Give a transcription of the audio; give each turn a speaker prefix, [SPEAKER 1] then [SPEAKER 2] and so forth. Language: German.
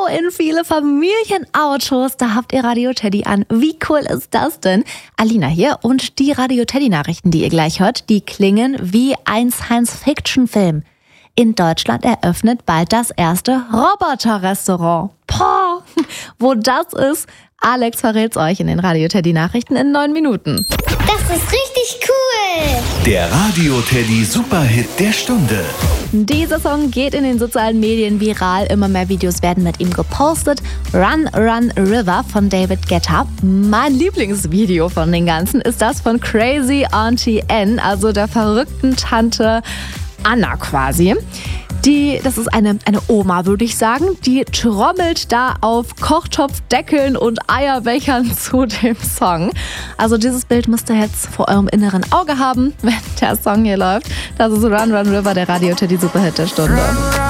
[SPEAKER 1] in viele Familienautos. Da habt ihr Radio Teddy an. Wie cool ist das denn? Alina hier und die Radio Teddy Nachrichten, die ihr gleich hört, die klingen wie ein Science-Fiction-Film. In Deutschland eröffnet bald das erste Roboter-Restaurant. Boah, wo das ist, Alex verrät's euch in den Radio Teddy Nachrichten in 9 Minuten.
[SPEAKER 2] Das ist richtig cool.
[SPEAKER 3] Der Radio Teddy Superhit der Stunde.
[SPEAKER 1] Dieser Song geht in den sozialen Medien viral. Immer mehr Videos werden mit ihm gepostet. Run, Run, River von David Guetta. Mein Lieblingsvideo von den ganzen ist das von Crazy Auntie Anne, also der verrückten Tante Anna quasi. Das ist eine Oma, würde ich sagen. Die trommelt da auf Kochtopfdeckeln und Eierbechern zu dem Song. Also dieses Bild müsst ihr jetzt vor eurem inneren Auge haben, wenn der Song hier läuft. Das ist Run, Run, River, der Radio Teddy Superhit der Stunde.